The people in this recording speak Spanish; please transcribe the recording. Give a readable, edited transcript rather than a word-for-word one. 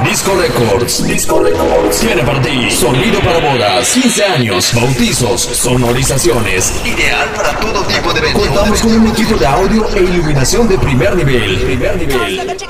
Disco Records. Disco Records. Tiene para ti sonido para bodas, 15 años, bautizos, sonorizaciones. Ideal para todo tipo de eventos. Contamos con un equipo de audio e iluminación de primer nivel.